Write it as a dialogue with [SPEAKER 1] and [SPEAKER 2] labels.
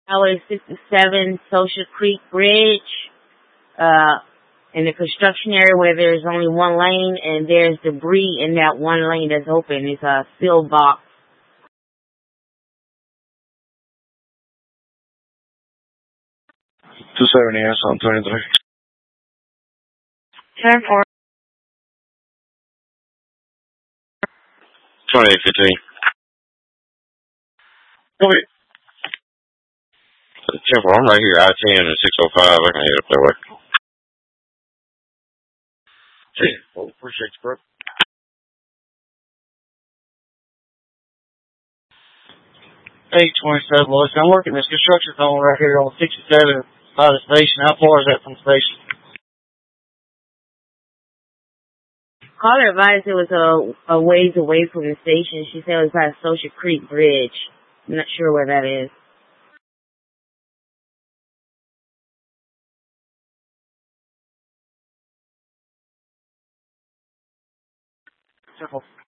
[SPEAKER 1] Highway 67 Social Creek Bridge, in the construction area where there's only one lane and there's debris in that one lane that's open. It's a sealed box.
[SPEAKER 2] 270 S on 23.
[SPEAKER 1] 10-4.
[SPEAKER 2] 2815. Okay. 10-4, I'm right here, I-10 and 605. I can head up that way. Well, appreciate you, bro.
[SPEAKER 3] 827, Lois. I'm working this construction zone right here on 67 by the station. How far is that from the station?
[SPEAKER 1] Caller advised it was a ways away from the station. She said it was by Social Creek Bridge. I'm not sure where that is.
[SPEAKER 3] Simple.